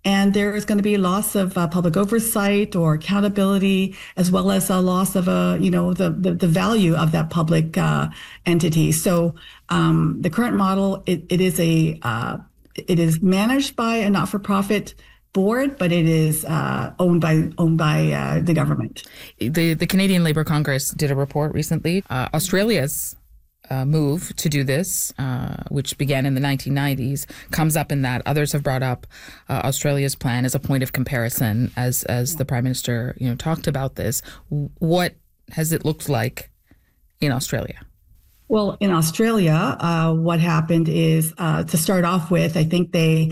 and there is going to be a loss of public oversight or accountability, as well as a loss of the value of that public entity. So the current model, it is managed by a not-for-profit board, but it is owned by the government. The Canadian Labour Congress did a report recently. Australia's move to do this, which began in the 1990s, comes up in that. Others have brought up Australia's plan as a point of comparison, as the Prime Minister talked about this. What has it looked like in Australia? Well, in Australia, what happened is, to start off with, I think they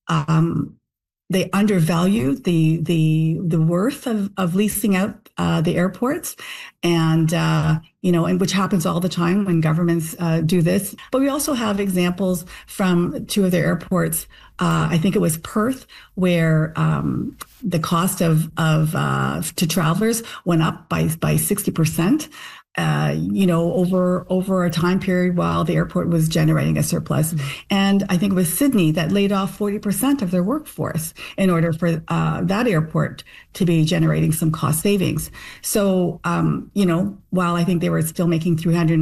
undervalue the worth of leasing out the airports, and which happens all the time when governments do this. But we also have examples from two of the airports. I think it was Perth, where the cost to travelers went up by 60%. Over a time period while the airport was generating a surplus. And I think it was Sydney that laid off 40% of their workforce in order for that airport to be generating some cost savings. So, while I think they were still making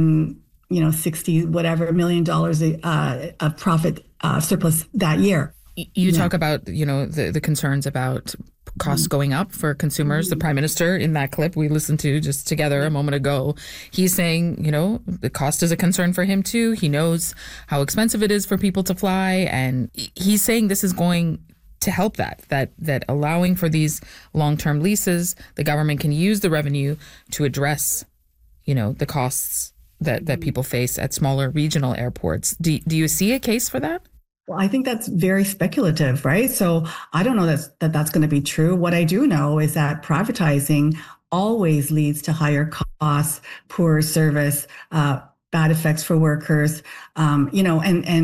$360 million of profit surplus that year. You talk about, the concerns about costs going up for consumers. The Prime Minister in that clip we listened to just together a moment ago, he's saying, the cost is a concern for him too. He knows how expensive it is for people to fly. And he's saying this is going to help that allowing for these long-term leases, the government can use the revenue to address, the costs that people face at smaller regional airports. Do you see a case for that? Well, I think that's very speculative, right? So I don't know that's going to be true. What I do know is that privatizing always leads to higher costs, poor service, bad effects for workers. We know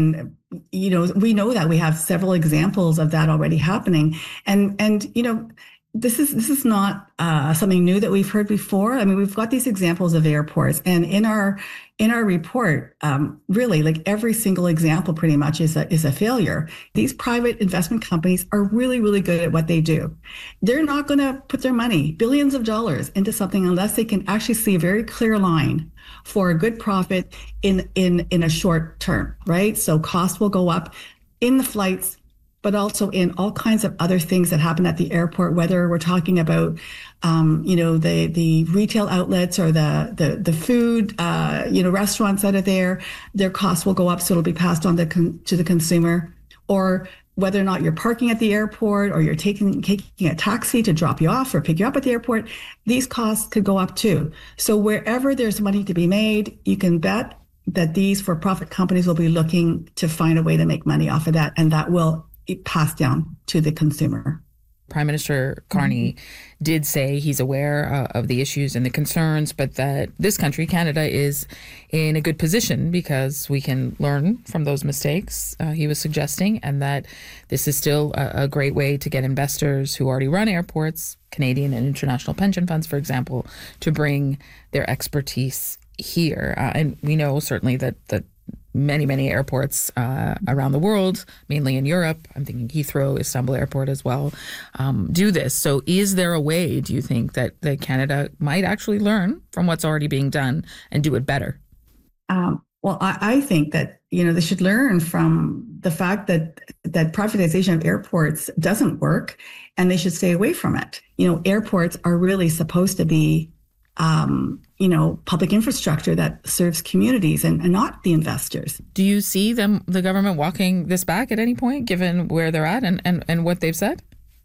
that we have several examples of that already happening, and this is not something new that we've heard before. I mean, we've got these examples of airports, and in our report, really, like every single example pretty much is a failure. These private investment companies are really, really good at what they do. They're not going to put their money, billions of dollars, into something unless they can actually see a very clear line for a good profit in a short term, right? So costs will go up in the flights, but also in all kinds of other things that happen at the airport, whether we're talking about, the retail outlets or the food, restaurants that are there, their costs will go up, so it'll be passed on to the consumer. Or whether or not you're parking at the airport or you're taking a taxi to drop you off or pick you up at the airport, these costs could go up too. So wherever there's money to be made, you can bet that these for-profit companies will be looking to find a way to make money off of that, and that will passed down to the consumer. Prime Minister Carney did say he's aware of the issues and the concerns, but that this country, Canada, is in a good position because we can learn from those mistakes, he was suggesting, and that this is still a great way to get investors who already run airports, Canadian and international pension funds, for example, to bring their expertise here. And we know certainly that many airports around the world, mainly in Europe, I'm thinking Heathrow, Istanbul Airport as well, do this. So is there a way, do you think, that Canada might actually learn from what's already being done and do it better? Well, I think that, they should learn from the fact that privatization of airports doesn't work, and they should stay away from it. Airports are really supposed to be public infrastructure that serves communities and not the investors. Do you see the government walking this back at any point, given where they're at and what they've said?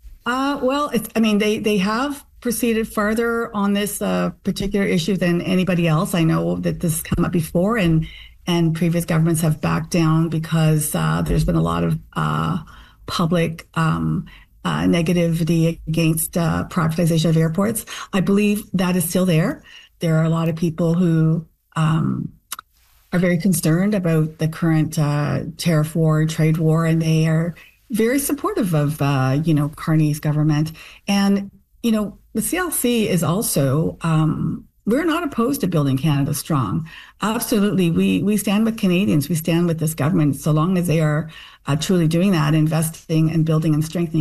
They have proceeded further on this particular issue than anybody else. I know that this has come up before, and previous governments have backed down because there's been a lot of public negativity against privatization of airports. I believe that is still there. There are a lot of people who are very concerned about the current tariff war, trade war, and they are very supportive of, Carney's government. And, the CLC is also, we're not opposed to building Canada strong. Absolutely. We stand with Canadians. We stand with this government so long as they are truly doing that, investing and building and strengthening